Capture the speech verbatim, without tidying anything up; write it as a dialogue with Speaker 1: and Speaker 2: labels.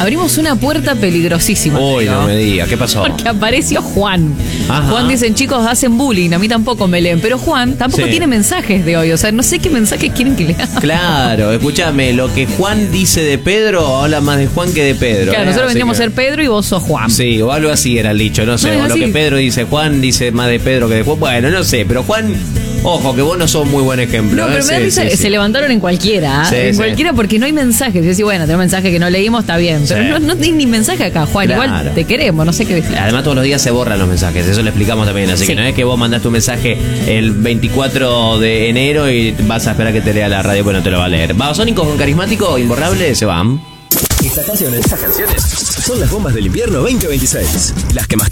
Speaker 1: abrimos una puerta peligrosísima.
Speaker 2: Uy, no me diga, ¿qué pasó?
Speaker 1: Porque apareció Juan.
Speaker 2: Ajá.
Speaker 1: Juan dicen, chicos, hacen bullying. A mí tampoco me leen. Pero Juan tampoco
Speaker 2: Sí.
Speaker 1: tiene mensajes de hoy. O sea, no sé qué mensajes quieren que lea.
Speaker 2: Claro, escúchame, lo que Juan dice de Pedro habla más de Juan que de Pedro.
Speaker 1: Claro,
Speaker 2: ¿eh?
Speaker 1: nosotros
Speaker 2: Así
Speaker 1: vendríamos
Speaker 2: que-
Speaker 1: a ser Pedro y vos sos Juan.
Speaker 2: Sí, o algo así era el dicho, no sé.
Speaker 1: No, es
Speaker 2: o lo
Speaker 1: así.
Speaker 2: que Pedro dice, Juan dice más de Pedro que de Juan. Bueno, no sé, pero Juan, ojo, que vos no sos muy buen ejemplo.
Speaker 1: No, pero
Speaker 2: ¿eh?
Speaker 1: me da
Speaker 2: Sí,
Speaker 1: risa
Speaker 2: sí,
Speaker 1: que
Speaker 2: sí.
Speaker 1: se levantaron en cualquiera.
Speaker 2: Sí,
Speaker 1: ¿eh? En
Speaker 2: sí.
Speaker 1: cualquiera porque no hay mensajes. Y decís, bueno, tenemos mensaje que no leímos, está bien. Pero
Speaker 2: Sí.
Speaker 1: no, no tenés ni mensaje acá, Juan.
Speaker 2: Claro.
Speaker 1: Igual te queremos, no sé qué decir.
Speaker 2: Además todos los días se borran los mensajes, eso lo explicamos también, así
Speaker 1: Sí.
Speaker 2: que no es que vos mandaste un mensaje el veinticuatro de enero y vas a esperar que te lea la radio, bueno, te lo va a leer. Babasónicos con Carismático, Imborrable, se van.
Speaker 3: Estas canciones, estas canciones son las bombas del invierno veinte veintiséis. Las que más te